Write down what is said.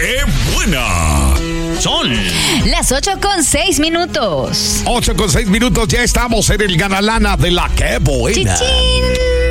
¡Qué buena! Son las 8:06. 8:06, ya estamos en el Ganalana de la Qué Buena. ¡Chichín!